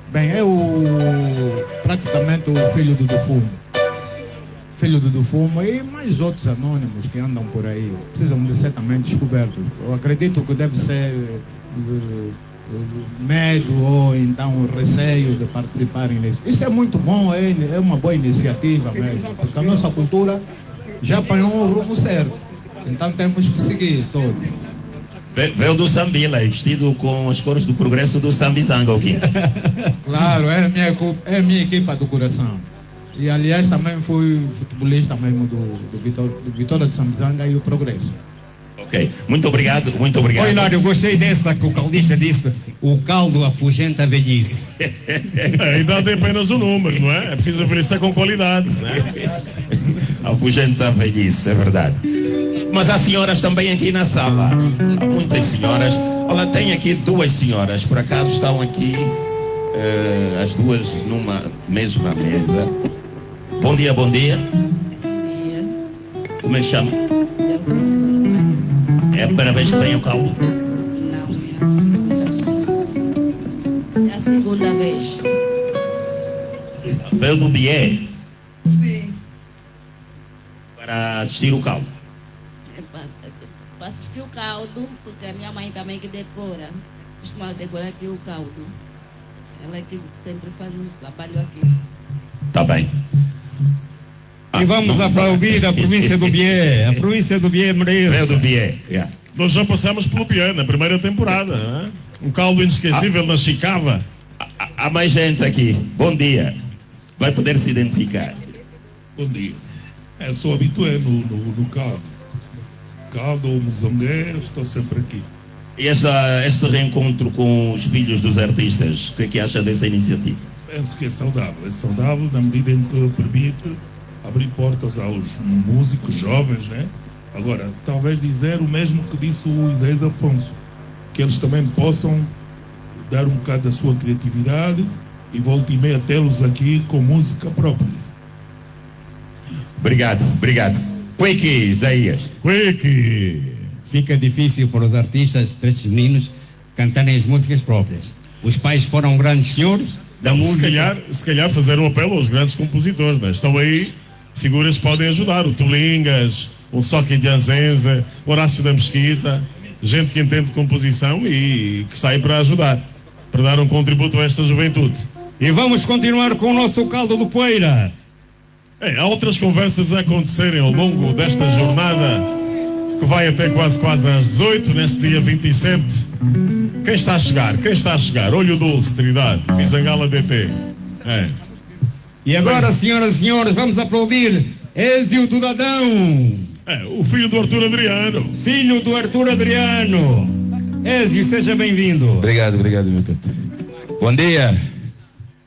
Bem, praticamente o filho do defunto. Filho do Fumo e mais outros anônimos que andam por aí, precisam de ser também descobertos. Eu acredito que deve ser medo ou então receio de participarem nisso. Isso é muito bom, é uma boa iniciativa mesmo, porque a nossa cultura já apanhou o rumo certo. Então temos que seguir todos. Veio do Sambila, vestido com as cores do progresso do Sambizanga aqui. Claro, é a minha equipa do coração. E aliás também fui futebolista mesmo do Vitória de Sambizanga e o Progresso. Ok, muito obrigado, muito obrigado. Oi, Hilário, gostei dessa que o caldista disse, o caldo afugenta a velhice. A idade é apenas um número, não é? É preciso envelhecer com qualidade, não é? Afugenta a velhice, é verdade. Mas há senhoras também aqui na sala. Há muitas senhoras. Olha, tem aqui duas senhoras, por acaso estão aqui as duas numa mesma mesa. Bom dia, bom dia. Bom dia. Como é que chama? É a primeira vez que vem o caldo? Não, é a segunda vez. Veio do Bié Sim. para assistir o caldo. É para assistir o caldo, porque a minha mãe também que decora. Costuma decorar aqui o caldo. Ela é que sempre faz um trabalho aqui. Tá bem. E vamos aplaudir a província do Bié. A província do Bié merece. Veio do Bié, yeah. Nós já passamos pelo Bié na primeira temporada, não é? Um caldo inesquecível na Chicava. Há mais gente aqui. Bom dia. Vai poder se identificar. Bom dia. Sou habitué no caldo. Caldo ou mozongué, estou sempre aqui. E este reencontro com os filhos dos artistas, o que é que acha dessa iniciativa? Penso que é saudável na medida em que permite abrir portas aos músicos jovens, né? Agora, talvez dizer o mesmo que disse o Isaías Afonso, que eles também possam dar um bocado da sua criatividade e volta e meia tê-los aqui com música própria. Obrigado. Quick, Isaías. Quick! Fica difícil para os artistas, para estes meninos, cantarem as músicas próprias. Os pais foram grandes senhores da música. Se calhar fazer um apelo aos grandes compositores, né? Estão aí figuras que podem ajudar. O Tulingas, o Soque de Anzenza, o Horácio da Mesquita, gente que entende de composição e que está aí para ajudar, para dar um contributo a esta juventude. E vamos continuar com o nosso caldo do Poeira. Há outras conversas a acontecerem ao longo desta jornada, que vai até quase às 18, nesse dia 27. Quem está a chegar? Olho Doce, Trindade, Mizangala DT. E agora, senhoras e senhores, vamos aplaudir Ézio do Dadão. O filho do Arthur Adriano. Filho do Arthur Adriano. Ézio, seja bem-vindo. Obrigado, meu canto. Bom dia.